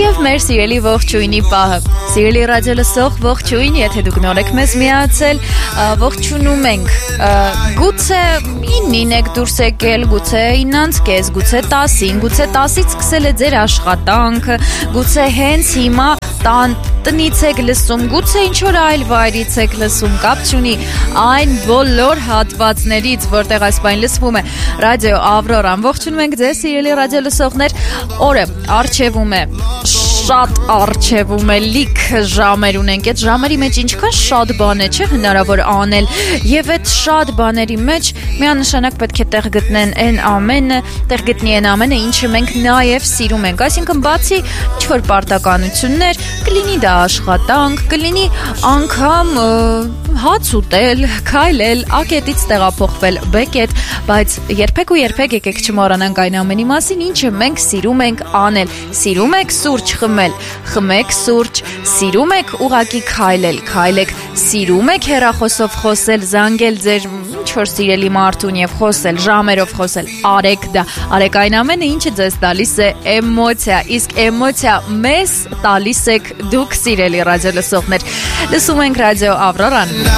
Եվ մեր սիրելի ողջույնի պահը, սիրելի ռադիո լսող ողջույն, եթե դուք նոր եք մեզ միացել, ողջունում ենք, գուցե 9-ին եք դուրս եկել, գուցե 9:30, գուցե 10-ին, գուցե 10-ից սկսել է ձեր աշխատանքը, գուցե հենց հիմա տնից եք լսում, գուցե ինչ-որ այլ վայրից եք լսում, կապ չունի, այն բոլոր հատվածներից, որտեղ այս բան լսվում է ռադիո Ավրորան, ողջունում ենք ձեզ սիրելի ռադիո լսողներ, օրը առջևում է, շատ առջևում է, լիք ժամեր ունենք, այդ ժամերի մեջ ինչքան շատ բան է, չէ հնարավոր անել, եւ այդ շատ բաների մեջ միանշանակ պետք է տեղ գտնեն այն ամենը, տեղ գտնի այն ամենը, ինչը մենք նաեւ սիրում ենք, այսինքն բացի ինչ-որ պարտականություններ, կլինի դա աշխատանք, կլինի անգամ հաց ուտել, քայլել, A կետից տեղափոխվել B կետ, բայց երբեք ու երբեք եկեք չմոռանանք այն ամենի մասին, ինչը մենք սիրում ենք անել։ Սիրում եք սուրճ խմել, խմեք սուրճ, սիրում եք ուղակի քայլել, քայլեք, սիրում եք հեռախոսով խոսել, զանգել ձեր ինչ-որ սիրելի մարդուն եւ խոսել, ժամերով խոսել, արեք դա, արեք այն ամենը, ինչը ձեզ տալիս է էմոցիա, իսկ էմոցիա մեզ տալիս եք դուք սիրելի ռադիո լսողներ։ Լսում ենք ռադիո Ավրորան։